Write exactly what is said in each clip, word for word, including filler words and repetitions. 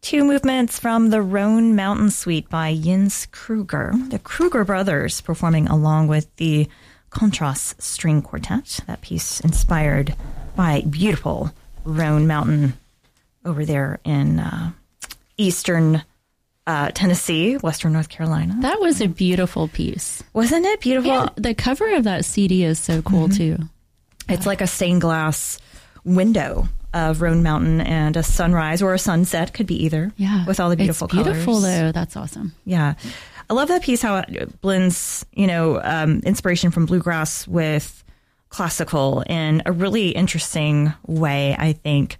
two movements from the Roan Mountain Suite by Jens Kruger. The Kruger brothers performing along with the Contrast String Quartet. That piece inspired by beautiful Roan Mountain over there in uh, eastern uh, Tennessee, western North Carolina. That was a beautiful piece. Wasn't it beautiful? And the cover of that C D is so cool, mm-hmm. too. It's like a stained glass window of Roan Mountain and a sunrise or a sunset, could be either. Yeah. With all the beautiful colors. It's beautiful, colors. though. That's awesome. Yeah. I love that piece, how it blends, you know, um, inspiration from bluegrass with classical in a really interesting way, I think.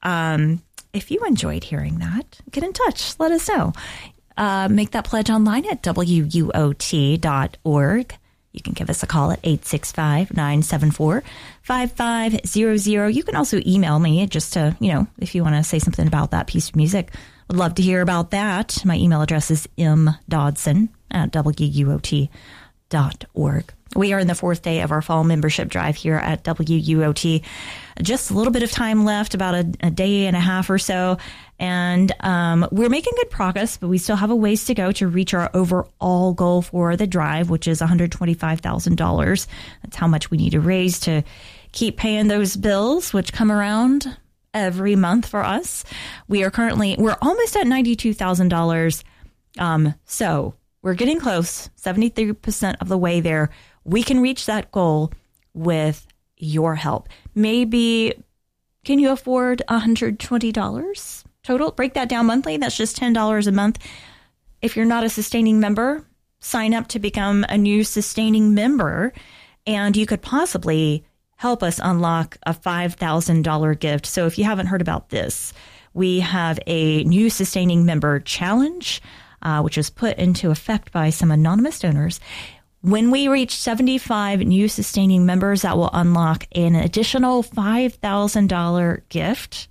Um, if you enjoyed hearing that, get in touch. Let us know. Uh, make that pledge online at W U O T dot org. You can give us a call at eight six five, nine seven four, five five zero zero. You can also email me just to, you know, if you want to say something about that piece of music. Would love to hear about that. My email address is m dodson at W U O T dot org. We are in the fourth day of our fall membership drive here at W U O T. Just a little bit of time left, about a, a day and a half or so. And um, we're making good progress, but we still have a ways to go to reach our overall goal for the drive, which is one hundred twenty-five thousand dollars. That's how much we need to raise to keep paying those bills, which come around every month for us. We are currently, we're almost at ninety-two thousand dollars. Um, so we're getting close, seventy-three percent of the way there. We can reach that goal with your help. Maybe, can you afford one hundred twenty dollars total? Break that down monthly. That's just ten dollars a month. If you're not a sustaining member, sign up to become a new sustaining member, and you could possibly help us unlock a five thousand dollars gift. So if you haven't heard about this, we have a new sustaining member challenge, uh, which was put into effect by some anonymous donors. When we reach seventy-five new sustaining members, that will unlock an additional five thousand dollars gift.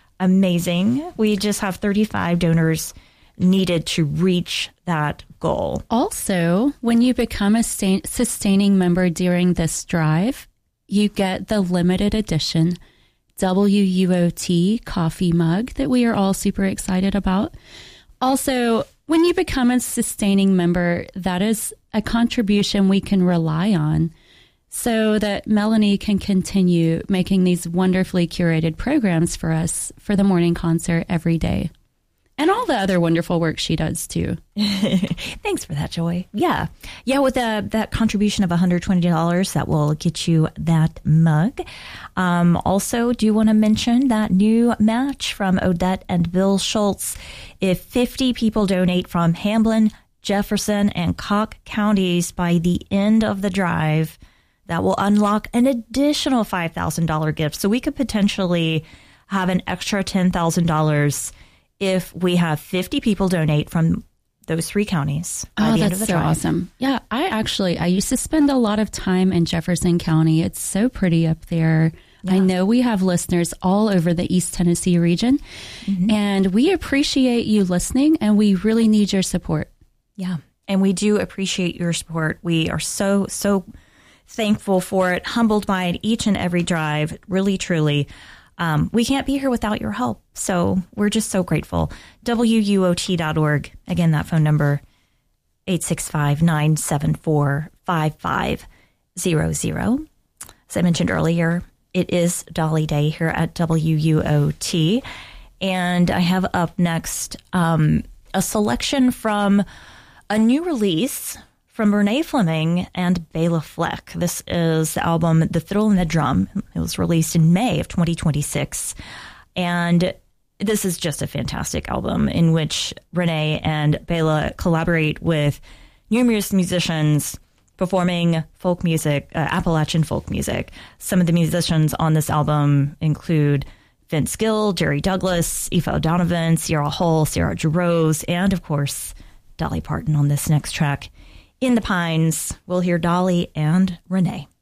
Amazing. We just have thirty-five donors needed to reach that goal. Also, when you become a sustaining member during this drive, you get the limited edition W U O T coffee mug that we are all super excited about. Also, when you become a sustaining member, that is a contribution we can rely on so that Melanie can continue making these wonderfully curated programs for us for the morning concert every day. And all the other wonderful work she does, too. Thanks for that, Joy. Yeah. Yeah, with the, that contribution of one hundred twenty dollars, that will get you that mug. Um, also, do want to mention that new match from Odette and Bill Schultz. If fifty people donate from Hamblin, Jefferson, and Cocke counties by the end of the drive, that will unlock an additional five thousand dollars gift. So we could potentially have an extra ten thousand dollars if we have fifty people donate from those three counties by oh, the end of the that's so drive. Awesome. Yeah, I actually, I used to spend a lot of time in Jefferson County. It's so pretty up there. Yeah. I know we have listeners all over the East Tennessee region, mm-hmm. and we appreciate you listening, and we really need your support. Yeah, and we do appreciate your support. We are so, so thankful for it, humbled by it each and every drive, really, truly. Um, we can't be here without your help, so we're just so grateful. W U O T dot org. Again, that phone number, eight six five, nine seven four, five five zero zero. As I mentioned earlier, it is Dolly Day here at W U O T, and I have up next um, a selection from a new release from Renee Fleming and Bela Fleck. This is the album The Fiddle and the Drum. It was released in May of twenty twenty-six. And this is just a fantastic album in which Renee and Bela collaborate with numerous musicians performing folk music, uh, Appalachian folk music. Some of the musicians on this album include Vince Gill, Jerry Douglas, Aoife O'Donovan, Sierra Hull, Sarah Jarosz, and of course, Dolly Parton on this next track. In the Pines, we'll hear Dolly and Renee.